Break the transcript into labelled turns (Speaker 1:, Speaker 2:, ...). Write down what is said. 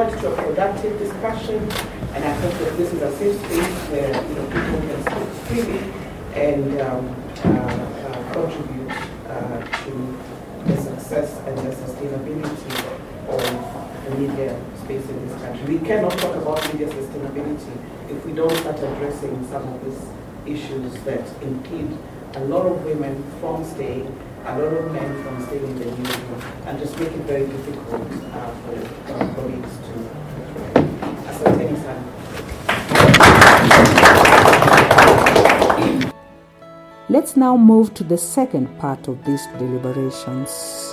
Speaker 1: forward to a productive discussion, and I hope that this is a safe space where people can speak freely and contribute to the success and the sustainability of the media space in this country. We cannot talk about media sustainability if we don't start addressing some of these issues that impede a lot of women from staying, a lot of men from staying in the newsroom, and just make it very difficult for our colleagues to ascertain some.
Speaker 2: Let's now move to the second part of these deliberations.